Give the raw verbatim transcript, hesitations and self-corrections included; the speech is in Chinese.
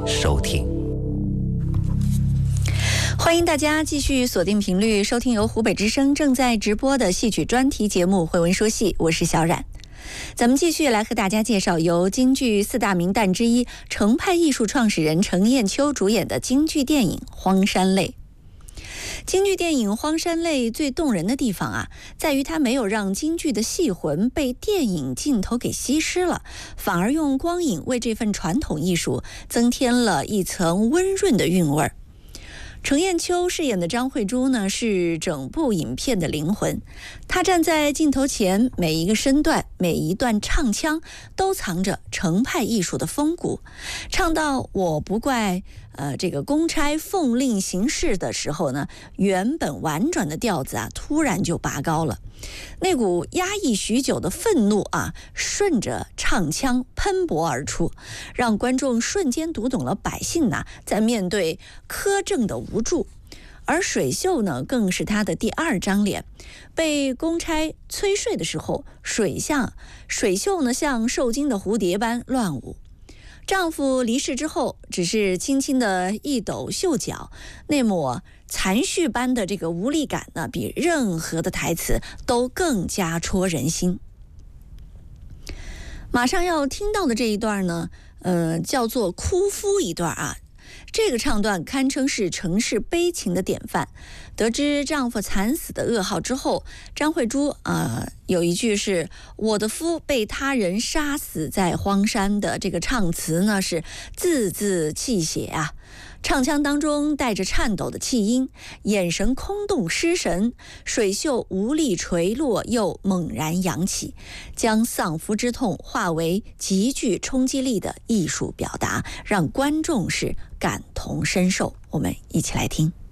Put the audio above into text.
收听。 欢迎大家继续锁定频率收听由湖北之声正在直播的戏曲专题节目《慧闻说戏》，我是小冉。咱们继续来和大家介绍由京剧四大名旦之一程派艺术创始人程砚秋主演的京剧电影《荒山泪》。京剧电影《荒山泪》最动人的地方啊，在于它没有让京剧的戏魂被电影镜头给稀释了，反而用光影为这份传统艺术增添了一层温润的韵味儿。程砚秋饰演的张慧珠呢，是整部影片的灵魂。她站在镜头前，每一个身段、每一段唱腔都藏着程派艺术的风骨。唱到我不怪呃这个公差奉令行事的时候呢，原本婉转的调子啊，突然就拔高了。那股压抑许久的愤怒啊，顺着唱腔喷薄而出，让观众瞬间读懂了百姓呐、啊、在面对苛政的无助。而水袖呢，更是他的第二张脸。被公差催睡的时候，水像水袖呢像受惊的蝴蝶般乱舞。丈夫离世之后，只是轻轻的一抖袖角，那抹残絮般的这个无力感呢，比任何的台词都更加戳人心。马上要听到的这一段呢，呃，叫做哭夫一段啊。这个唱段堪称是城市悲情的典范。得知丈夫惨死的噩耗之后，张慧珠啊、呃、有一句是我的夫被他人杀死在荒山的这个唱词呢，是字字泣血啊。唱腔当中带着颤抖的气音，眼神空洞失神，水袖无力垂落又猛然扬起，将丧夫之痛化为极具冲击力的艺术表达，让观众是感同身受。我们一起来听。